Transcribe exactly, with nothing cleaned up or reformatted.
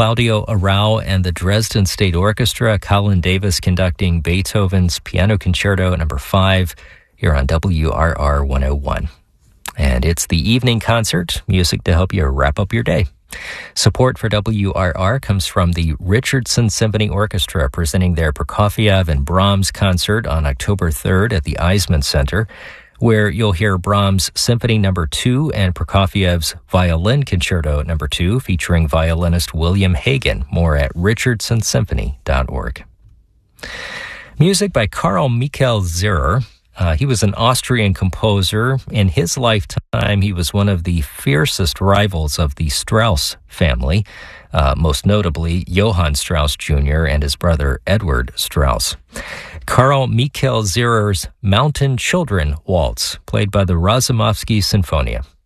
Claudio Arrau and the Dresden State Orchestra, Colin Davis conducting Beethoven's Piano Concerto number five here on W R R one oh one. And it's the evening concert, music to help you wrap up your day. Support for W R R comes from the Richardson Symphony Orchestra, presenting their Prokofiev and Brahms concert on October third at the Eisman Center, where you'll hear Brahms' Symphony Number two and Prokofiev's Violin Concerto Number two, featuring violinist William Hagen. More at richardson symphony dot org. Music by Carl Michael Zierer. Uh, he was an Austrian composer. In his lifetime, he was one of the fiercest rivals of the Strauss family, uh, most notably Johann Strauss Junior and his brother Edward Strauss. Carl Michael Zierer's Mountain Children Waltz, played by the Razumovsky Sinfonia.